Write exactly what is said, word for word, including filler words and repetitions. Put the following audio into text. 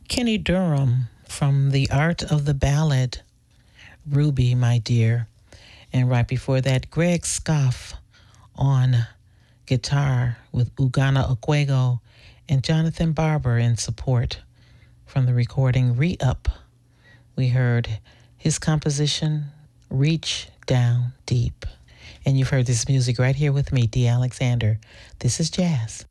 Kenny Durham from The Art of the Ballad, Ruby, My Dear. And right before that, Greg Scoff on guitar with Ugana Okwego and Jonathan Barber in support from the recording Re-Up. We heard his composition, Reach Down Deep. And you've heard this music right here with me, Dee Alexander. This is Jazz.